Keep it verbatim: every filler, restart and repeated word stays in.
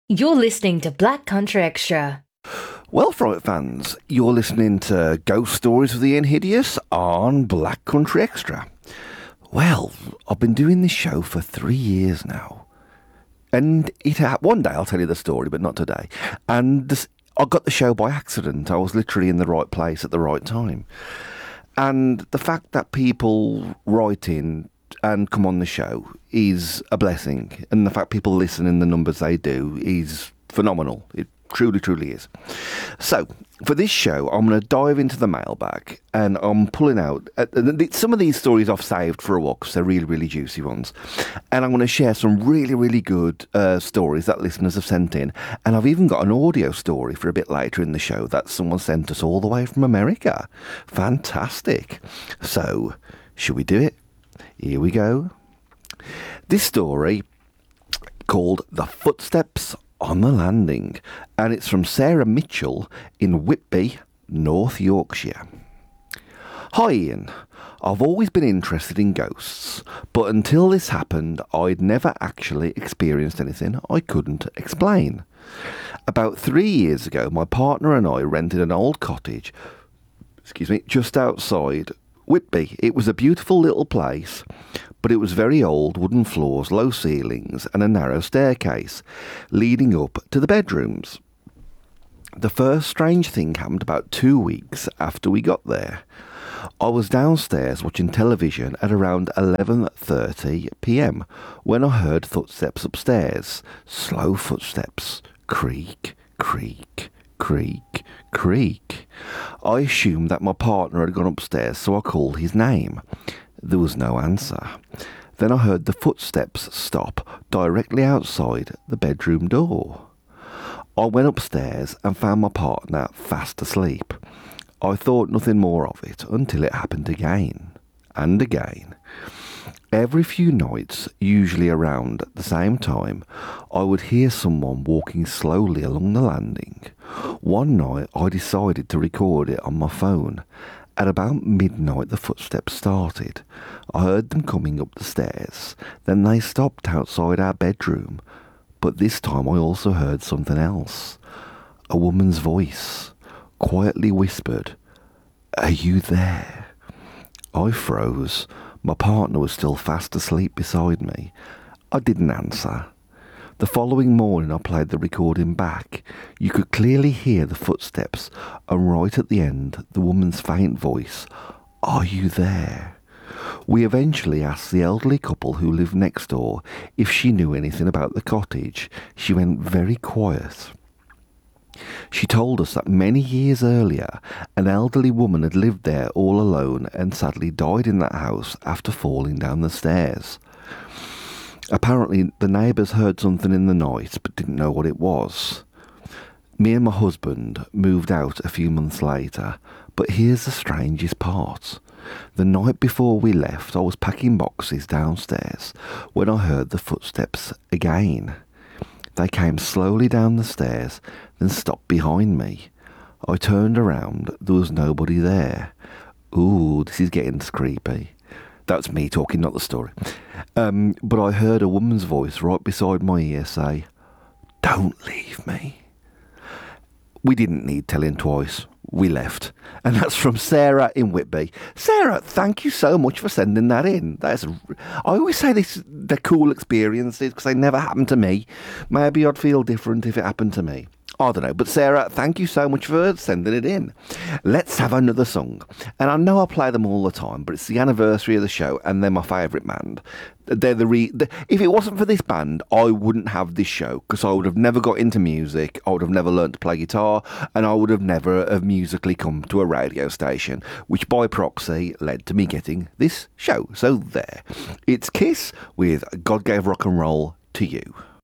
You're listening to Black Country Extra. Well, Fright fans, you're listening to Ghost Stories of the Inhidious on Black Country Extra. Well, I've been doing this show for three years now. And it ha- one day I'll tell you the story, but not today. And this, I got the show by accident. I was literally in the right place at the right time. And the fact that people write in and come on the show is a blessing. And the fact people listen in the numbers they do is phenomenal. It truly, truly is. So, for this show, I'm going to dive into the mailbag and I'm pulling out uh, some of these stories I've saved for a while because they're really, really juicy ones. And I'm going to share some really, really good uh, stories that listeners have sent in. And I've even got an audio story for a bit later in the show that someone sent us all the way from America. Fantastic. So, should we do it? Here we go. This story called The Footsteps on the Landing, and it's from Sarah Mitchell in Whitby, North Yorkshire. Hi Ian, I've always been interested in ghosts, but until this happened I'd never actually experienced anything I couldn't explain. About three years ago my partner and I rented an old cottage, excuse me, just outside Whitby. It was a beautiful little place, but it was very old, wooden floors, low ceilings and a narrow staircase leading up to the bedrooms. The first strange thing happened about two weeks after we got there. I was downstairs watching television at around eleven thirty p m when I heard footsteps upstairs. Slow footsteps. Creak, creak, creak, creak. I assumed that my partner had gone upstairs, so I called his name. There was no answer. Then I heard the footsteps stop directly outside the bedroom door. I went upstairs and found my partner fast asleep. I thought nothing more of it until it happened again and again. Every few nights, usually around the same time, I would hear someone walking slowly along the landing. One night I decided to record it on my phone. At about midnight the footsteps started. I heard them coming up the stairs. Then they stopped outside our bedroom. But this time I also heard something else. A woman's voice quietly whispered, "Are you there?" I froze. My partner was still fast asleep beside me. I didn't answer. The following morning I played the recording back. You could clearly hear the footsteps, and right at the end the woman's faint voice, "Are you there?" We eventually asked the elderly couple who lived next door if she knew anything about the cottage. She went very quiet. She told us that many years earlier an elderly woman had lived there all alone and sadly died in that house after falling down the stairs. Apparently the neighbours heard something in the night but didn't know what it was. Me and my husband moved out a few months later, but here's the strangest part. The night before we left I was packing boxes downstairs when I heard the footsteps again. They came slowly down the stairs, then stopped behind me. I turned around, there was nobody there. Ooh, this is getting creepy. That's me talking, not the story. Um, but I heard a woman's voice right beside my ear say, "Don't leave me." We didn't need telling twice. We left. And that's from Sarah in Whitby. Sarah, thank you so much for sending that in. That's, I always say this, they're cool experiences because they never happened to me. Maybe I'd feel different if it happened to me. I don't know. But Sarah, thank you so much for sending it in. Let's have another song. And I know I play them all the time, but it's the anniversary of the show and they're my favourite band. They're the re- the, if it wasn't for this band, I wouldn't have this show because I would have never got into music, I would have never learnt to play guitar, and I would have never have musically come to a radio station, which by proxy led to me getting this show. So there. It's Kiss with God Gave Rock and Roll to You.